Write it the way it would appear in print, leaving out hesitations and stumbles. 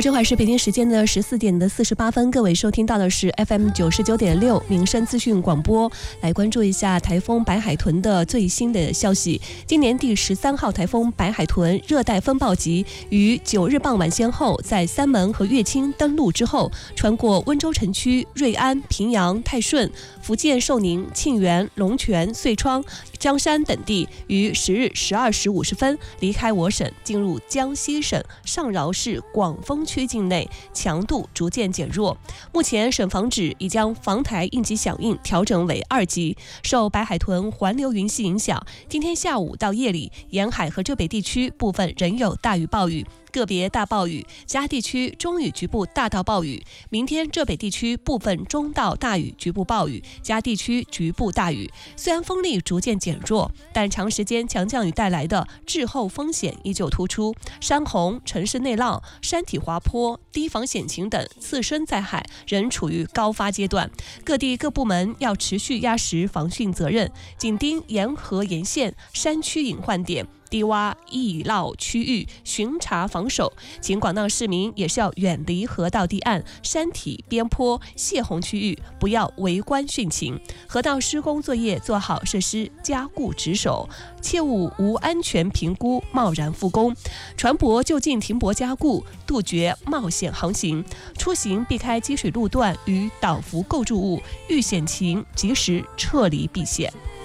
好，这会儿是北京时间的14点48分，各位收听到的是 FM 99.6民生资讯广播。来关注一下台风白海豚的最新的消息。今年第13号台风白海豚热带风暴级于9日傍晚先后在三门和乐清登陆之后，穿过温州城区、瑞安、平阳、泰顺、福建寿宁、庆元、龙泉、遂昌、江山等地，于10日12时50分离开我省，进入江西省上饶市广丰区境内，强度逐渐减弱。目前省防指已将防台应急响应调整为2级。受白海豚环流云系影响，今天下午到夜里，沿海和浙北地区部分仍有大雨暴雨，个别大暴雨，其他地区中雨局部大到暴雨。明天浙北地区部分中到大雨局部暴雨，其他地区局部大雨。虽然风力逐渐减弱，但长时间强降雨带来的滞后风险依旧突出，山洪、城市内涝、山体滑坡、堤防险情等次生灾害仍处于高发阶段。各地各部门要持续压实防汛责任，紧盯沿河沿线山区隐患点、低洼易涝区域巡查防守，请广大市民也是要远离河道堤岸、山体边坡、泄洪区域，不要围观汛情。河道施工作业做好设施加固值守，切勿无安全评估贸然复工。船舶就近停泊加固，杜绝冒险航行。出行避开积水路段与倒伏构筑物，遇险情及时撤离避险。